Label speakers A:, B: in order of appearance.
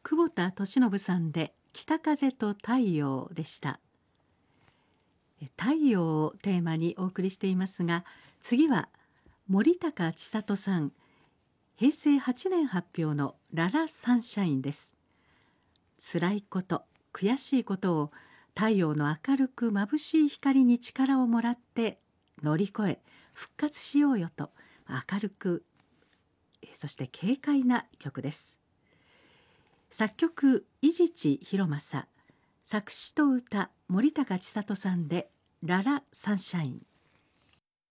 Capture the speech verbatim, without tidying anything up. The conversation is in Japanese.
A: 久保田利伸さんで北風と太陽でした。太陽をテーマにお送りしていますが、次は森高千里さん、へいせいはちねん発表のララサンシャインです。辛いこと、悔しいことを太陽の明るく眩しい光に力をもらって乗り越え復活しようよと明るく、そして軽快な曲です。作曲伊地知弘正、作詞と歌森高千里さんでララサンシャイン。